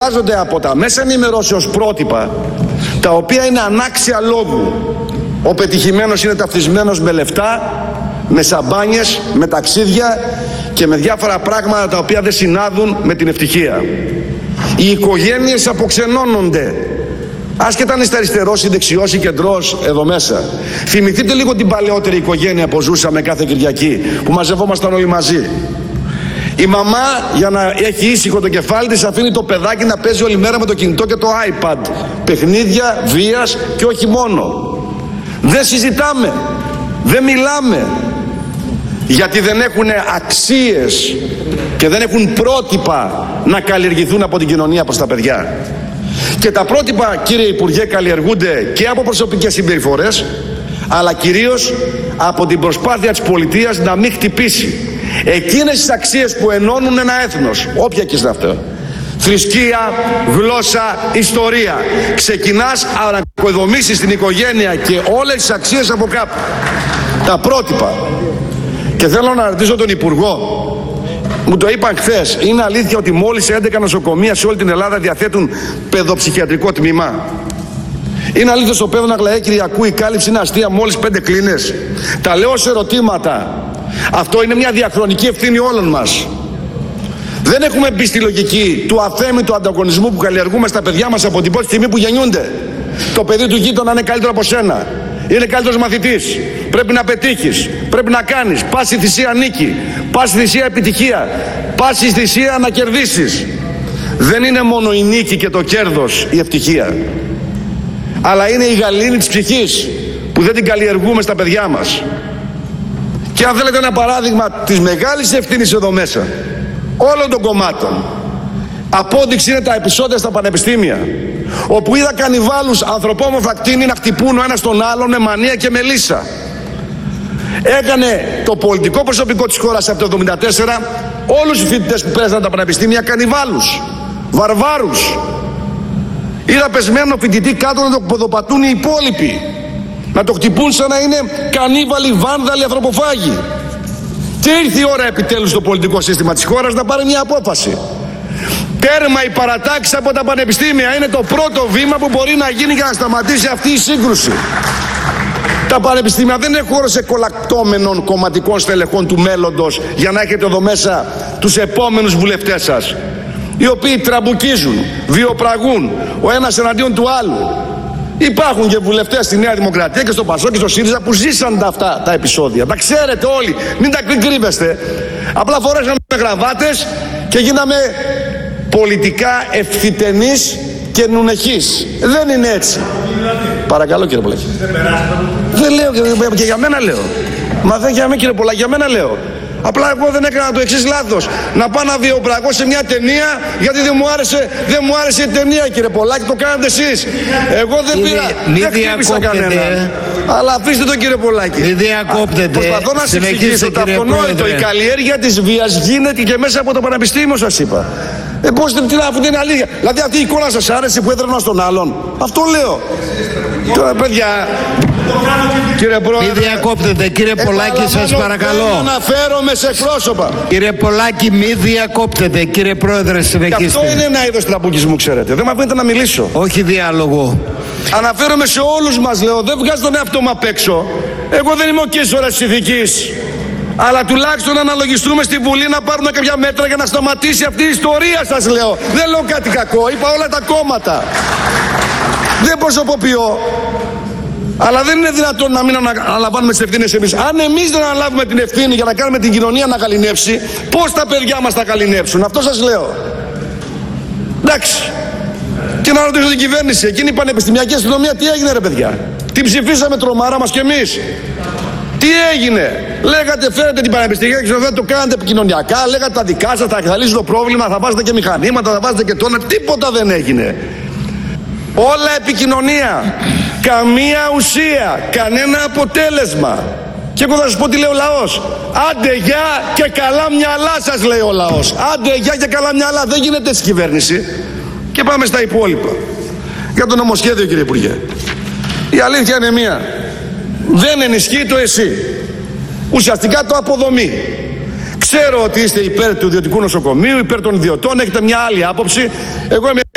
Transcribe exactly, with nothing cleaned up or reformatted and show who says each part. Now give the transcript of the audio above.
Speaker 1: εκφράζονται από τα μέσα ενημερώσεως πρότυπα, τα οποία είναι ανάξια λόγου. Ο πετυχημένος είναι ταυτισμένος με λεφτά, με σαμπάνιες, με ταξίδια και με διάφορα πράγματα τα οποία δεν συνάδουν με την ευτυχία. Οι οικογένειες αποξενώνονται, άσχετα αν είστε αριστερός ή δεξιός ή κεντρός εδώ μέσα. Θυμηθείτε λίγο την παλαιότερη οικογένεια που ζούσαμε κάθε Κυριακή, που μαζευόμασταν όλοι μαζί. Η μαμά, για να έχει ήσυχο το κεφάλι της, αφήνει το παιδάκι να παίζει όλη μέρα με το κινητό και το iPad. Παιχνίδια βίας και όχι μόνο. Δεν συζητάμε, δεν μιλάμε, γιατί δεν έχουν αξίες και δεν έχουν πρότυπα να καλλιεργηθούν από την κοινωνία προς τα παιδιά. Και τα πρότυπα, κύριε Υπουργέ, καλλιεργούνται και από προσωπικές συμπεριφορές, αλλά κυρίως από την προσπάθεια της πολιτείας να μην χτυπήσει εκείνες τις αξίες που ενώνουν ένα έθνος, όποια και είναι αυτό. Θρησκεία, γλώσσα, ιστορία. Ξεκινάς να οικοδομήσεις την οικογένεια και όλες τις αξίες από κάπου. Τα πρότυπα. Και θέλω να ρωτήσω τον Υπουργό, μου το είπαν χθες, είναι αλήθεια ότι μόλις έντεκα νοσοκομεία σε όλη την Ελλάδα διαθέτουν παιδοψυχιατρικό τμήμα? Είναι αλήθεια στο Πέδωνα Αγλαέ Κυριακού η κάλυψη είναι αστεία μόλις πέντε κλίνες? Τα λέω ως ερωτήματα. Αυτό είναι μια διαχρονική ευθύνη όλων μας. Δεν έχουμε μπει στη λογική του αθέμητου ανταγωνισμού που καλλιεργούμε στα παιδιά μας από την πρώτη στιγμή που γεννιούνται. Το παιδί του γείτονα είναι καλύτερο από σένα. Είναι καλύτερος μαθητής. Πρέπει να πετύχεις. Πρέπει να κάνεις. Πάση θυσία νίκη. Πάση θυσία επιτυχία. Πάση θυσία να κερδίσεις. Δεν είναι μόνο η νίκη και το κέρδος η ευτυχία. Αλλά είναι η γαλήνη της ψυχής που δεν την καλλιεργούμε στα παιδιά μας. Και αν θέλετε ένα παράδειγμα της μεγάλης ευθύνης εδώ μέσα, όλων των κομμάτων, απόδειξη είναι τα επεισόδια στα πανεπιστήμια, όπου είδα κανιβάλους ανθρωπόμορφα κτίνη να χτυπούν ο ένας τον άλλον με μανία και με λύσα. Έκανε το πολιτικό προσωπικό της χώρας από το εβδομήντα τέσσερα όλους οι φοιτητές που πέρασαν τα πανεπιστήμια κανιβάλους, βαρβάρους. Είδα πεσμένο φοιτητή κάτω να το ποδοπατούν οι υπόλοιποι, να το χτυπούν σαν να είναι κανίβαλοι, βάνδαλοι, ανθρωποφάγοι. Και ήρθε η ώρα επιτέλους στο πολιτικό σύστημα της χώρας να πάρει μια απόφαση. Τέρμα οι παρατάξεις από τα πανεπιστήμια. Είναι το πρώτο βήμα που μπορεί να γίνει για να σταματήσει αυτή η σύγκρουση. Τα πανεπιστήμια δεν είναι χώρο εκολακτώμενων κομματικών στελεχών του μέλλοντος για να έχετε εδώ μέσα τους επόμενους βουλευτές σας, οι οποίοι τραμπουκίζουν, βιοπραγούν ο ένας εναντίον του άλλου. Υπάρχουν και βουλευτές στη Νέα Δημοκρατία και στο Πασόκ και στο ΣΥΡΙΖΑ που ζήσαν τα αυτά τα επεισόδια. Τα ξέρετε όλοι, μην τα κρύβεστε. Απλά φορέσαμε γραβάτες και γίναμε πολιτικά ευθυτενείς και νουνεχείς. Δεν είναι έτσι. Παρακαλώ κύριε Πολάκη. Δεν λέω και για μένα λέω. Μα δεν για μένα κύριε Πολάκη, για μένα λέω. Απλά εγώ δεν έκανα το εξής λάθος. Να πάω να βιοπραγώ σε μια ταινία γιατί δεν μου άρεσε, δεν μου άρεσε η ταινία, κύριε Πολάκη. Το κάνατε εσείς. Εγώ δεν
Speaker 2: Μη,
Speaker 1: πήρα.
Speaker 2: Μη
Speaker 1: δεν χτύπησα κανέναν. Αλλά αφήστε τον κύριε Πολάκη.
Speaker 2: Μην διακόπτετε.
Speaker 1: Προσπαθώ να σας εξηγήσω το αυτονόητο. Η καλλιέργεια της βίας γίνεται και μέσα από το πανεπιστήμιο, σας είπα. Ε, πώς δεν αφού δεν είναι αλήθεια. Δηλαδή αυτή η εικόνα σας άρεσε που έδρανα στον άλλον? Αυτό λέω. Τώρα παιδιά. Κύριε Πρόεδρε,
Speaker 2: μην διακόπτετε, κύριε Πολάκη, σας παρακαλώ.
Speaker 1: Δεν αναφέρομαι σε πρόσωπα.
Speaker 2: Κύριε Πολάκη, μην διακόπτετε, κύριε Πρόεδρε, συνεχίστε.
Speaker 1: Και αυτό είναι ένα είδος τραμπουκισμού, ξέρετε. Δεν με αφήνετε να μιλήσω.
Speaker 2: Όχι διάλογο.
Speaker 1: Αναφέρομαι σε όλους μας, λέω. Δεν βγάζω τον εαυτό μου απ' έξω. Εγώ δεν είμαι ο κίσορας της ηθικής. Αλλά τουλάχιστον να αναλογιστούμε στη Βουλή να πάρουμε κάποια μέτρα για να σταματήσει αυτή η ιστορία, σας λέω. Δεν λέω κάτι κακό. Είπα όλα τα κόμματα. Δεν προσωποποιώ. Αλλά δεν είναι δυνατόν να μην αναλαμβάνουμε τις ευθύνες εμείς. Αν εμείς δεν αναλάβουμε την ευθύνη για να κάνουμε την κοινωνία να γαληνεύσει, πώς τα παιδιά μας θα γαληνεύσουν? Αυτό σας λέω. Εντάξει. Και να ρωτήσω την κυβέρνηση, εκείνη η πανεπιστημιακή αστυνομία τι έγινε, ρε παιδιά? Την ψηφίσαμε τρομάρα μας κι εμείς. Τι έγινε? Λέγατε φέρετε την πανεπιστημιακή αστυνομία, το κάνατε επικοινωνιακά, λέγατε τα δικά σας, θα λύσουν το πρόβλημα, θα βάζετε και μηχανήματα, θα βάζετε και τόνα. Τίποτα δεν έγινε. Όλα επικοινωνία. Καμία ουσία, κανένα αποτέλεσμα. Και εγώ θα σας πω τι λέει ο λαός. Άντε γεια και καλά μυαλά, σας λέει ο λαός. Άντε γεια και καλά μυαλά. Δεν γίνεται έτσι κυβέρνηση. Και πάμε στα υπόλοιπα. Για το νομοσχέδιο, κύριε Υπουργέ. Η αλήθεια είναι μία. Δεν ενισχύει το εσύ. Ουσιαστικά το αποδομεί. Ξέρω ότι είστε υπέρ του ιδιωτικού νοσοκομείου, υπέρ των ιδιωτών, έχετε μια άλλη άποψη. Εγώ είμαι